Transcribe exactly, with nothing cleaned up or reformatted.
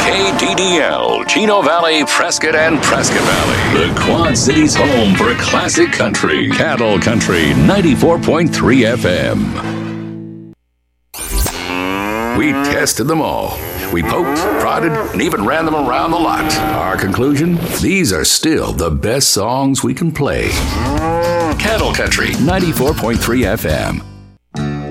K D D L, Chino Valley, Prescott, and Prescott Valley. The Quad Cities home for classic country. Cattle Country ninety-four point three F M. We tested them all. We poked, prodded, and even ran them around the lot. Our conclusion? These are still the best songs we can play. Cattle Country ninety-four point three F M.